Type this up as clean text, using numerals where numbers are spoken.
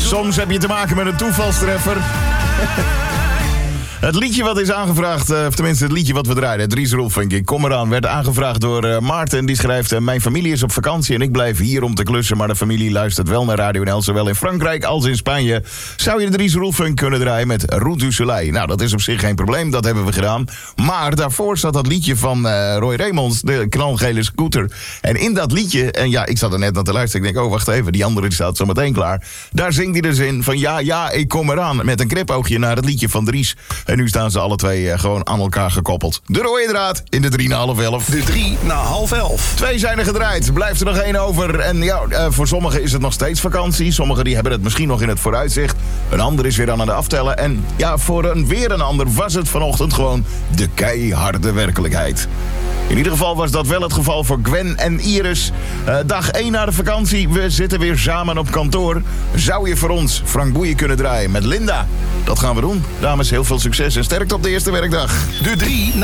Soms heb je te maken met een toevalstreffer. Het liedje wat is aangevraagd, of tenminste het liedje wat we draaiden, Dries Roelvink, ik kom eraan, werd aangevraagd door Maarten. Die schrijft, mijn familie is op vakantie en ik blijf hier om te klussen, maar de familie luistert wel naar Radio NL, zowel in Frankrijk als in Spanje. Zou je de Dries Roelvink kunnen draaien met Route du Soleil? Nou, dat is op zich geen probleem, dat hebben we gedaan. Maar daarvoor zat dat liedje van Roy Raymonds, de knalgele scooter. En in dat liedje, en ja, ik zat er net naar te luisteren, ik denk, oh, wacht even, die andere staat zo meteen klaar. Daar zingt hij de zin van, ja, ik kom eraan, met een knipoogje naar het liedje van Dries. En nu staan ze alle twee gewoon aan elkaar gekoppeld. De rode draad in de 3 na half 11. De 3 na half 11. 2 zijn er gedraaid. Blijft er nog 1 over. En ja, voor sommigen is het nog steeds vakantie. Sommigen die hebben het misschien nog in het vooruitzicht. Een ander is weer aan het aftellen. En ja, voor weer een ander was het vanochtend gewoon de keiharde werkelijkheid. In ieder geval was dat wel het geval voor Gwen en Iris. Dag 1 na de vakantie. We zitten weer samen op kantoor. Zou je voor ons Frank Boeien kunnen draaien met Linda? Dat gaan we doen. Dames, heel veel succes en sterkte op de eerste werkdag. De 3 na